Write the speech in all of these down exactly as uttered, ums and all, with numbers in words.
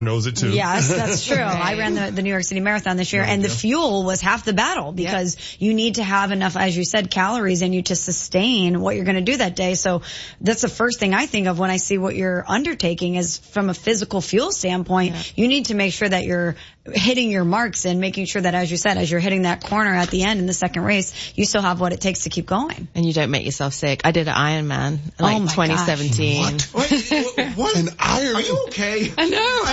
knows it too. Yes, that's true. I ran the, the New York City Marathon this year, and the fuel was half the battle because yeah. you need to have enough, as you said, calories in you to sustain what you're going to do that day. So that's the first thing I think of when I see what you're undertaking is from a physical fuel standpoint. Yeah. You need to make sure that you're hitting your marks and making sure that, as you said, as you're hitting that corner at the end in the second race, you still have what it takes to keep going. And you don't make yourself sick. I did an Ironman like oh twenty seventeen. What? Wait, what? An Ironman? Are you okay? I know.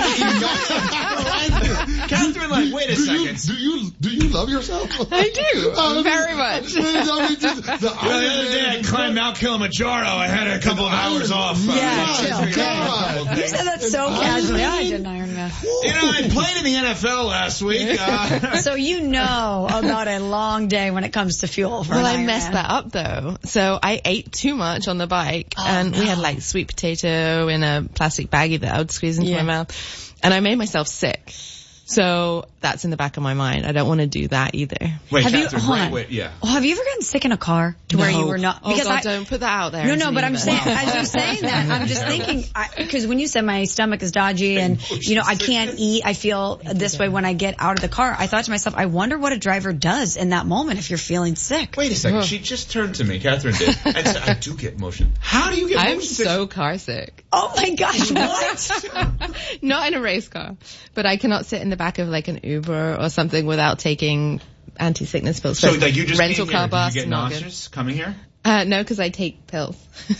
Catherine, like, wait a do second. You, do you do you love yourself? I do, uh, very much. I mean, just, the, well, the other day I climbed Mount Kilimanjaro. I had a couple of hours off. Yeah, uh, chill. God. You said that so casually. I did an Ironman. You know, I played in the N F L last week. Uh, so you know about a long day when it comes to fuel for Well, an I Ironman. messed that up though. So I ate too much on the bike, oh, and no. we had like sweet potato in a plastic baggie that I would squeeze into yeah. my mouth, and I made myself sick. So that's in the back of my mind. I don't want to do that either. Wait, have Catherine, you, hold wait, on. wait, yeah. Oh, have you ever gotten sick in a car to no. where you were not? Because because oh, God, I, don't put that out there. No, no, but I'm saying, wow. as you're saying that, I'm just thinking, because when you said my stomach is dodgy and, you know, I can't eat, I feel this way when I get out of the car, I thought to myself, I wonder what a driver does in that moment if you're feeling sick. Wait a second. She just turned to me, Catherine did, and said, I do get motion. How do you get I'm motion sick? I'm so car sick. Oh my gosh, what? Not in a race car, but I cannot sit in the back of like an Uber or something without taking anti-sickness pills. So, like, you just rental came here, car bus, did you get not nauseous coming here? Uh, no, because I take pills.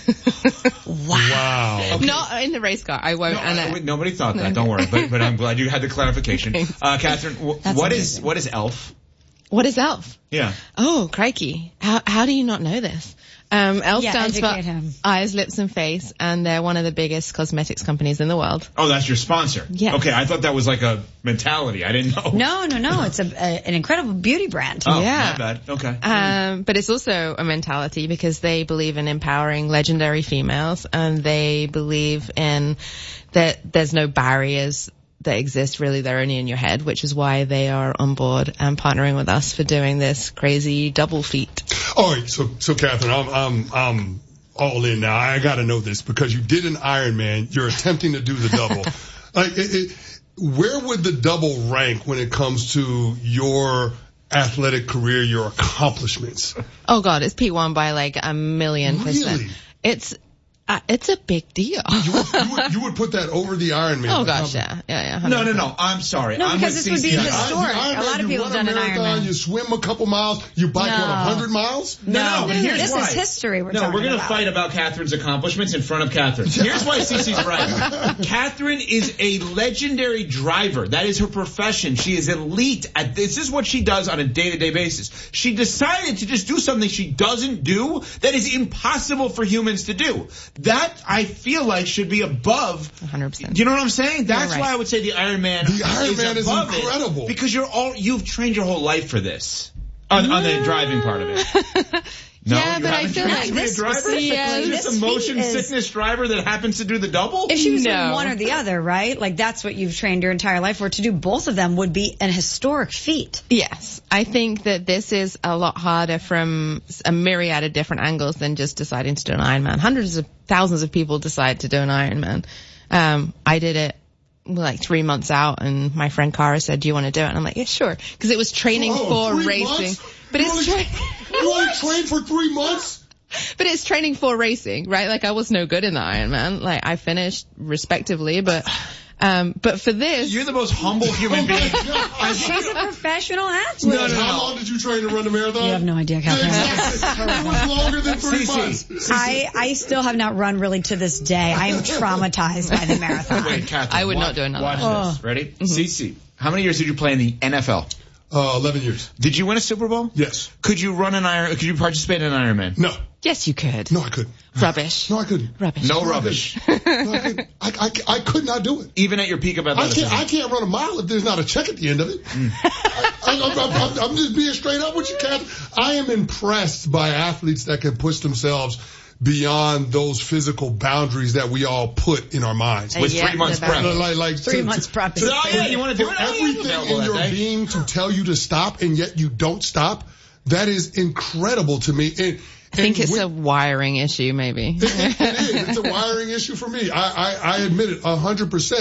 Wow. Wow. Okay. Not in the race car. I won't. No, and I, I, nobody thought that. Don't worry. But, but I'm glad you had the clarification. Uh, Catherine, w- what is what is E L F? What is E L F? Yeah. Oh, crikey. How how do you not know this? Um, E L F Yeah, stands for educate him. Eyes, Lips and Face, and they're one of the biggest cosmetics companies in the world. Oh, that's your sponsor. Yeah. Okay, I thought that was like a mentality. I didn't know. No, no, no. It's a, a an incredible beauty brand. Oh, Yeah. my bad. Okay. Um, but it's also a mentality because they believe in empowering legendary females, and they believe in that there's no barriers that exist, really. They're only in your head, which is why they are on board and partnering with us for doing this crazy double feat. All right, so so Catherine, I'm I'm I'm all in now. I got to know this because you did an Ironman. You're attempting to do the double. Like, it, it, where would the double rank when it comes to your athletic career, your accomplishments? Oh God, it's P one by like a million percent. Really? It's Uh, it's a big deal. You would, you, would, you would put that over the Ironman. Oh gosh, yeah, yeah, yeah. No, no, no. I'm sorry. No, I'm because with this would be C C. historic. Ironman, A lot of you people run have done a an marathon, Ironman. You swim a couple miles. You bike, No. what, one hundred miles? No, no, but here's this why. is history we're no, talking we're gonna about. fight about Catherine's accomplishments in front of Catherine. Here's why Cece's right. Catherine is a legendary driver. That is her profession. She is elite at this. This is what she does on a day-to-day basis. She decided to just do something she doesn't do that is impossible for humans to do. That, I feel like, should be above. one hundred percent. Do you know what I'm saying? That's right. why I would say the Ironman The Ironman is is above incredible. it because you're all you've trained your whole life for this. On, on the driving part of it. No, Yeah, you but I haven't feel trained like to be a this driver? specifically, You're just this a motion feat is- sickness driver that happens to do the double? If she was No. doing one or the other, right? Like that's what you've trained your entire life for. To do both of them would be an historic feat. Yes, I think that this is a lot harder from a myriad of different angles than just deciding to do an Ironman. Hundreds of thousands of people decide to do an Ironman. Um, I did it like three months out, and my friend Cara said, "Do you want to do it?" And I'm like, "Yeah, sure," because it was training Oh, for three racing. months? But You it's only- tra- You only trained for three months? but it's training for racing, right? Like I was no good in the Ironman. Like I finished respectively, but um, but for this, You're the most humble human being. I She's a professional athlete. No, no, How no. long did you train to run the marathon? You have no idea, Catherine. Exactly. It was longer than three Cece. months. I, I still have not run really to this day. I am traumatized by the marathon. Wait, Catherine, I would watch, not do another Watch one. this. Ready? Cece, how many years did you play in the N F L? Uh, eleven years. Did you win a Super Bowl? Yes. Could you run an Iron? Could you participate in an Ironman? No. yes, you could. No, I couldn't. Rubbish. No, I couldn't. Rubbish. No rubbish. No, I couldn't. I, I, I could not do it. Even at your peak of I athleticism. can't, I can't run a mile if there's not a check at the end of it. I, I, I'm, I'm, I'm just being straight up with you, Kath. I am impressed by athletes that can push themselves beyond those physical boundaries that we all put in our minds. With Yeah, three months the prep. boundaries. Like, like Three to- months to- prep. to- is Oh, yeah, you want to do for it? Oh, yeah, I'm everything available in your that day. being to tell you to stop, and yet you don't stop. That is incredible to me. And, I think it's when, a wiring issue, maybe. it, it is. It's a wiring issue for me. I, I, I admit it a hundred percent.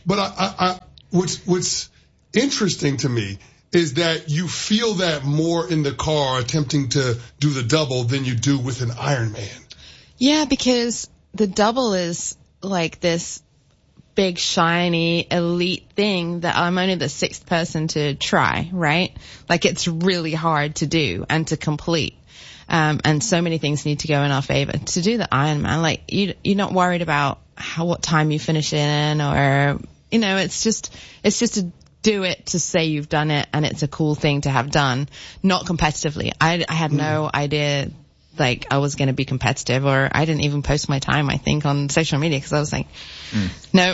But I, I, I what's what's interesting to me is that you feel that more in the car attempting to do the double than you do with an Ironman. Yeah, because the double is like this big, shiny, elite thing that I'm only the sixth person to try, right? Like, it's really hard to do and to complete. Um, and so many things need to go in our favor. To do the Ironman, like, you, you're not worried about how, what time you finish in, or, you know, it's just, it's just to do it to say you've done it, and it's a cool thing to have done, not competitively. I, I had no mm. idea, like, I was going to be competitive, or I didn't even post my time, I think, on social media, because I was like, mm. nope.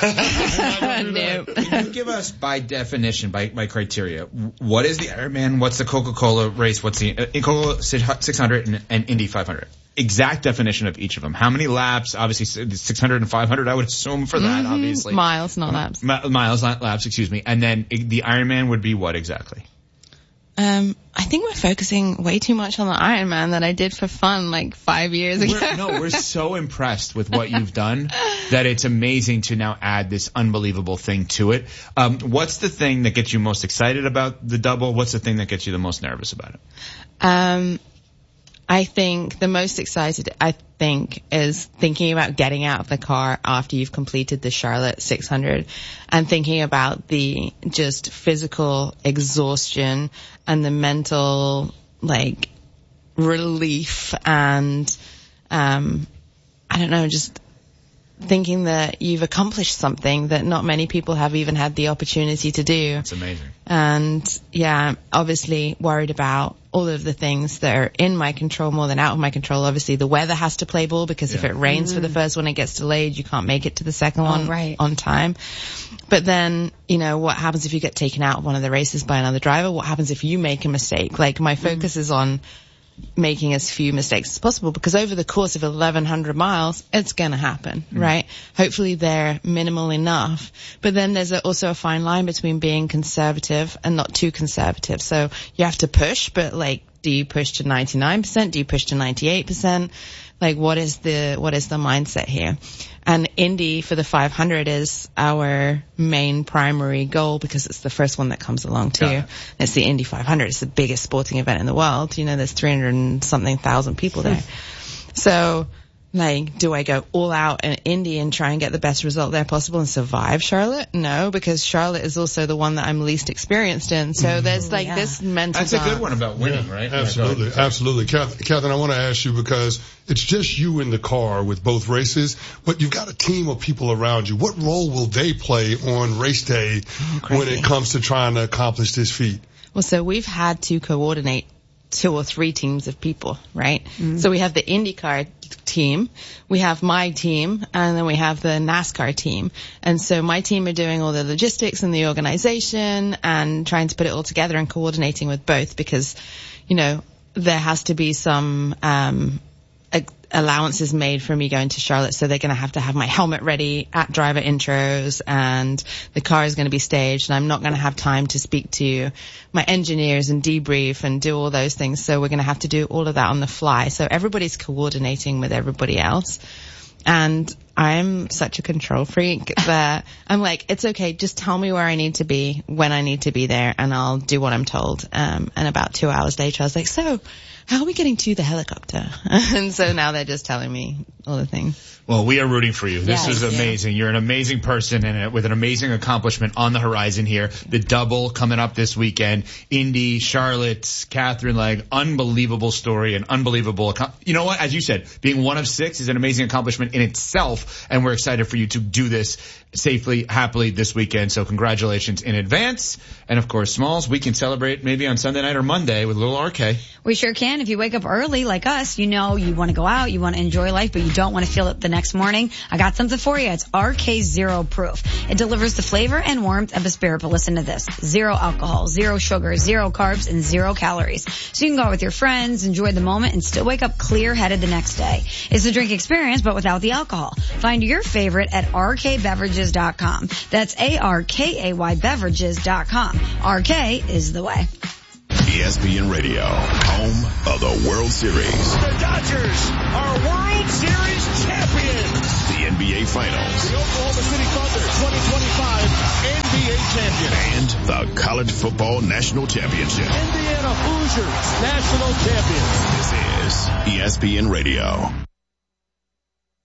Nope. Can you give us, by definition, by, by criteria, what is the Ironman, what's the Coca-Cola race, what's the uh, Coca-Cola six hundred and, and Indy five hundred? Exact definition of each of them. How many laps? Obviously, six hundred and five hundred, I would assume, for that, mm-hmm. obviously. Miles, not laps. Mi- miles, not laps, excuse me. And then the Ironman would be what exactly? Um, I think we're focusing way too much on the Ironman that I did for fun like five years ago. We're, no, we're so impressed with what you've done that it's amazing to now add this unbelievable thing to it. Um, what's the thing that gets you most excited about the double? What's the thing that gets you the most nervous about it? Um, I think the most excited, I think, is thinking about getting out of the car after you've completed the Charlotte six hundred and thinking about the just physical exhaustion and the mental, like, relief and, um, I don't know, just thinking that you've accomplished something that not many people have even had the opportunity to do. That's amazing. And yeah, I'm obviously worried about all of the things that are in my control more than out of my control. Obviously, the weather has to play ball, because yeah. if it rains mm. for the first one, it gets delayed. You can't make it to the second oh, one right. on time. But then, you know, what happens if you get taken out of one of the races by another driver? What happens if you make a mistake? Like, my focus mm. is on making as few mistakes as possible, because over the course of eleven hundred miles, it's going to happen, mm. right? Hopefully they're minimal enough. But then there's a, also a fine line between being conservative and not too conservative. So you have to push, but, like, do you push to ninety-nine percent? Do you push to ninety-eight percent? Like, what is the, what is the mindset here? And Indy for the five hundred is our main primary goal, because it's the first one that comes along too. Yeah. It's the Indy five hundred. It's the biggest sporting event in the world. You know, there's three hundred and something thousand people there. So, like, do I go all out in Indy and try and get the best result there possible and survive Charlotte? No, because Charlotte is also the one that I'm least experienced in. So there's like yeah. this mental That's dance. a good one about winning, yeah, right? Absolutely, yeah, absolutely. Catherine, I want to ask you, because it's just you in the car with both races, but you've got a team of people around you. What role will they play on race day oh, when it comes to trying to accomplish this feat? Well, so we've had to coordinate two or three teams of people, right? Mm-hmm. So we have the IndyCar team, we have my team, and then we have the NASCAR team. And so my team are doing all the logistics and the organization and trying to put it all together and coordinating with both, because, you know, there has to be some um allowances made for me going to Charlotte. So they're going to have to have my helmet ready at driver intros, and the car is going to be staged, and I'm not going to have time to speak to my engineers and debrief and do all those things. So we're going to have to do all of that on the fly. So everybody's coordinating with everybody else. And I'm such a control freak that I'm like, it's okay, just tell me where I need to be when I need to be there, and I'll do what I'm told. Um, and about two hours later, I was like, so how are we getting to the helicopter? And so now they're just telling me all the things. Well, we are rooting for you. This yes, is amazing. Yeah. You're an amazing person, and with an amazing accomplishment on the horizon here. The double coming up this weekend. Indy, Charlotte, Catherine, like, unbelievable story and unbelievable. You know what? As you said, being one of six is an amazing accomplishment in itself, and we're excited for you to do this safely, happily this weekend. So congratulations in advance. And of course, Smalls, we can celebrate maybe on Sunday night or Monday with a little R K. We sure can. If you wake up early like us, you know you want to go out, you want to enjoy life, but you don't want to feel it the next morning. I got something for you. It's R K Zero Proof. It delivers the flavor and warmth of a spirit, but listen to this. Zero alcohol, zero sugar, zero carbs, and zero calories. So you can go out with your friends, enjoy the moment, and still wake up clear-headed the next day. It's the drink experience, but without the alcohol. Find your favorite at R K beverages dot com. That's A R K A Y beverages dot com. R K is the way. E S P N Radio, home of the World Series. The Dodgers are World Series champions. The N B A B A Finals. The Oklahoma City Thunder twenty twenty-five N B A champion. And the College Football National Championship. Indiana Hoosiers national champions. This is E S P N Radio.